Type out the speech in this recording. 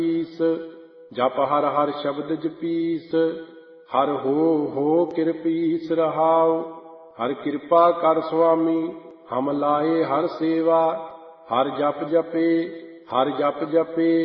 ਈਸ। ਜਪ ਹਰ ਹਰ ਸ਼ਬਦ ਜਪੀਸ, ਹਰ ਹੋ ਕਿਰਪੀਸ ਰਹਾਉ। ਹਰ ਕਿਰਪਾ ਕਰ ਸੁਆਮੀ, ਹਮ ਲਾਏ ਹਰ ਸੇਵਾ। ਹਰ ਜਪ ਜਪੇ, ਹਰ ਜਪ ਜਪੇ,